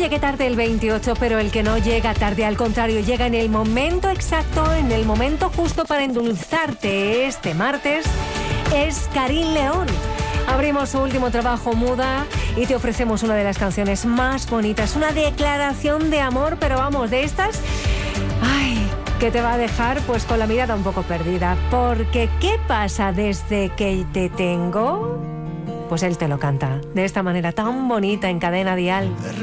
llegue tarde el 28, pero el que no llega tarde, al contrario, llega en el momento exacto, en el momento justo para endulzarte este martes, es Karin León. Abrimos su último trabajo, Muda, y te ofrecemos una de las canciones más bonitas, una declaración de amor, pero vamos, de estas, que te va a dejar pues con la mirada un poco perdida, porque ¿qué pasa desde que te tengo? Pues él te lo canta de esta manera tan bonita en Cadena Dial.